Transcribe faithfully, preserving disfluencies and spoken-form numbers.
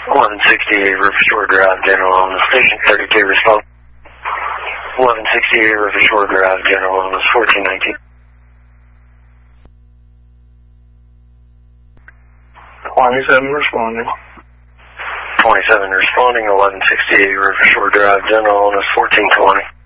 eleven sixty-eight River Shore Drive, General Illness, Station thirty-two, response. eleven sixty-eight River Shore Drive, General Illness, fourteen nineteen. twenty-seven responding. twenty-seven responding, eleven sixty-eight River Shore Drive, General Illness, fourteen twenty.